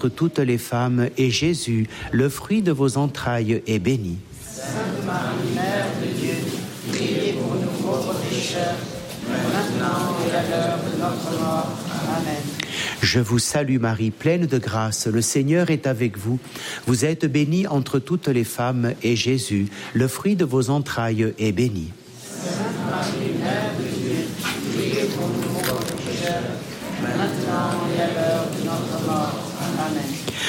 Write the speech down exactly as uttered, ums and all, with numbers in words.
entre toutes les femmes, et Jésus, le fruit de vos entrailles, est béni. Sainte Marie, Mère de Dieu, priez pour nous pauvres pécheurs, maintenant et à l'heure de notre mort. Amen. Je vous salue Marie, pleine de grâce, le Seigneur est avec vous. Vous êtes bénie entre toutes les femmes, et Jésus, le fruit de vos entrailles, est béni. Sainte Marie, Mère de Dieu, priez pour nous pauvres pécheurs, maintenant et à l'heure de notre mort. Amen.